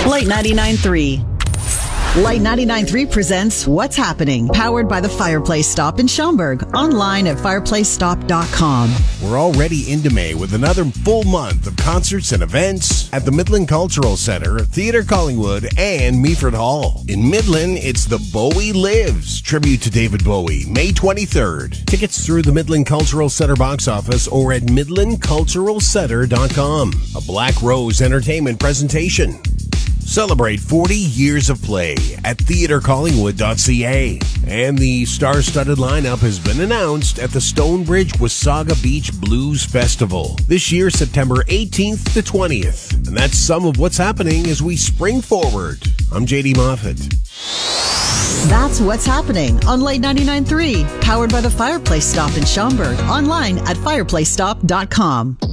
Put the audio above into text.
Light 99.3. Light 99.3 presents What's Happening, powered by the Fireplace Stop in Schaumburg. Online at fireplacestop.com. We're already into May with another full month of concerts and events at the Midland Cultural Center, Theatre Collingwood, and Meaford Hall. In Midland, it's the Bowie Lives tribute to David Bowie, May 23rd. Tickets through the Midland Cultural Center box office or at midlandculturalcenter.com. A Black Rose Entertainment presentation. Celebrate 40 years of play at theatrecollingwood.ca. And the star-studded lineup has been announced at the Stonebridge Wasaga Beach Blues Festival. This year, September 18th to 20th. And that's some of what's happening as we spring forward. I'm JD Moffat. That's What's Happening on Light 99.3, powered by the Fireplace Stop in Schaumburg. Online at fireplacestop.com.